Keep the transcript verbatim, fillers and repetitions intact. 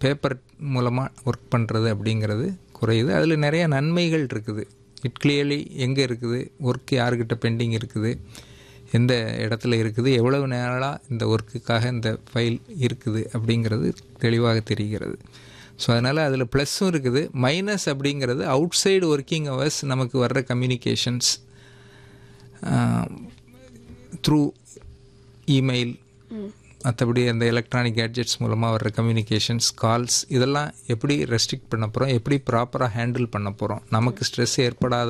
Paper மூலமாக work பண்ணுறது அப்படிங்கிறது குறையுது. அதில் நிறைய நன்மைகள் இருக்குது. இட் கிளியர்லி எங்கே இருக்குது, ஒர்க் யாருக்கிட்ட பெண்டிங் இருக்குது, எந்த இடத்துல இருக்குது, எவ்வளவு நேரமாக இந்த ஒர்க்குக்காக இந்த ஃபைல் இருக்குது அப்படிங்கிறது தெளிவாக தெரிகிறது. ஸோ அதனால் அதில் ப்ளஸ்ஸும் இருக்குது. மைனஸ் அப்படிங்கிறது அவுட் சைடு ஒர்க்கிங் ஹவர்ஸ் நமக்கு வர்ற கம்யூனிகேஷன்ஸ் த்ரூ இமெயில், மற்றபடி அந்த எலக்ட்ரானிக் கேட்ஜெட்ஸ் மூலமாக வர்ற கம்யூனிகேஷன்ஸ், கால்ஸ், இதெல்லாம் எப்படி ரெஸ்ட்ரிக்ட் பண்ண போகிறோம், எப்படி ப்ராப்பராக ஹேண்டில் பண்ண போகிறோம், நமக்கு ஸ்ட்ரெஸ் ஏற்படாத